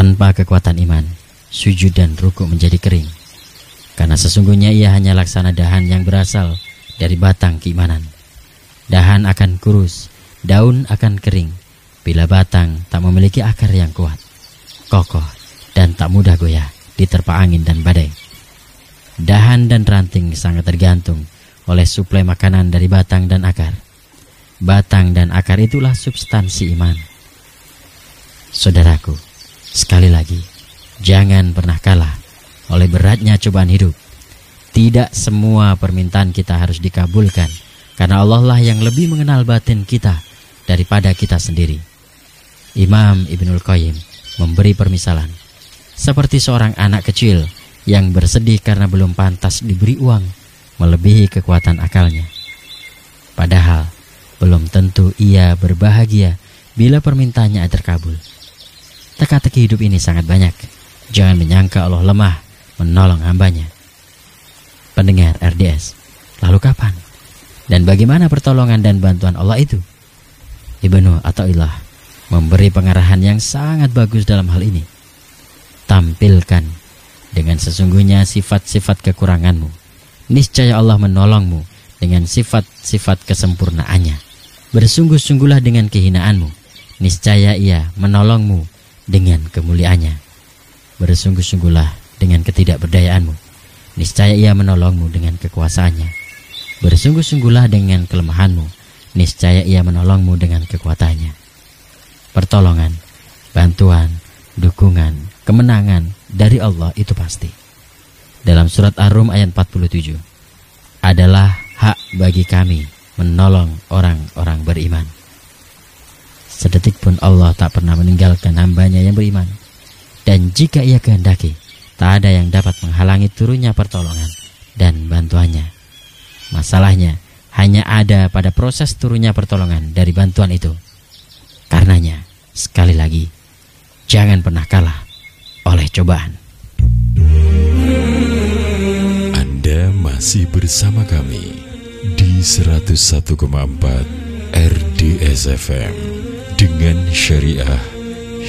Tanpa kekuatan iman, sujud dan rukuk menjadi kering. Karena sesungguhnya ia hanya laksana dahan yang berasal dari batang keimanan. Dahan akan kurus, daun akan kering, bila batang tak memiliki akar yang kuat, kokoh, dan tak mudah goyah diterpa angin dan badai. Dahan dan ranting sangat tergantung oleh suplai makanan dari batang dan akar. Batang dan akar itulah substansi iman. Saudaraku, sekali lagi, jangan pernah kalah oleh beratnya cobaan hidup. Tidak semua permintaan kita harus dikabulkan, karena Allah lah yang lebih mengenal batin kita daripada kita sendiri. Imam Ibnul Qayyim memberi permisalan seperti seorang anak kecil yang bersedih karena belum pantas diberi uang melebihi kekuatan akalnya. Padahal belum tentu ia berbahagia bila permintaannya terkabul. Teka-teki hidup ini sangat banyak. Jangan menyangka Allah lemah menolong hambanya. Pendengar RDS, lalu kapan dan bagaimana pertolongan dan bantuan Allah itu? Ibnu Athaillah memberi pengarahan yang sangat bagus dalam hal ini. Tampilkan dengan sesungguhnya sifat-sifat kekuranganmu. Niscaya Allah menolongmu dengan sifat-sifat kesempurnaannya. Bersungguh-sungguhlah dengan kehinaanmu. Niscaya ia menolongmu dengan kemuliaannya. Bersungguh-sungguhlah dengan ketidakberdayaanmu. Niscaya ia menolongmu dengan kekuasaannya. Bersungguh-sungguhlah dengan kelemahanmu. Niscaya ia menolongmu dengan kekuatannya. Pertolongan, bantuan, dukungan, kemenangan dari Allah itu pasti. Dalam surat Ar-Rum ayat 47, adalah hak bagi kami menolong orang-orang beriman. Sedetik pun Allah tak pernah meninggalkan hambanya yang beriman. Dan jika ia kehendaki, tak ada yang dapat menghalangi turunnya pertolongan dan bantuannya. Masalahnya hanya ada pada proses turunnya pertolongan dari bantuan itu. Karenanya, sekali lagi, jangan pernah kalah oleh cobaan. Anda masih bersama kami di 101,4 RDS FM dengan syariah